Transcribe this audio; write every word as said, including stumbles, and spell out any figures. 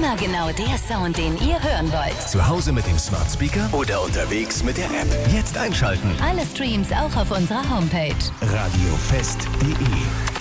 Immer genau der Sound, den ihr hören wollt. Zu Hause mit dem Smart Speaker oder unterwegs mit der App. Jetzt einschalten. Alle Streams auch auf unserer Homepage. radiofest punkt de